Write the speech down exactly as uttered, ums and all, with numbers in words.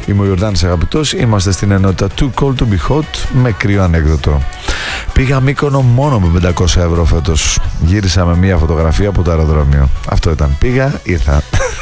Είμαι ο Ιορδάνης Αγαπητός. Είμαστε στην ενότητα Too Cold to Be Hot με κρύο ανέκδοτο. Πήγα Μύκονο μόνο με πεντακόσια ευρώ φέτος. Γύρισα με μία φωτογραφία από το αεροδρόμιο. Αυτό ήταν. Πήγα, ήρθα.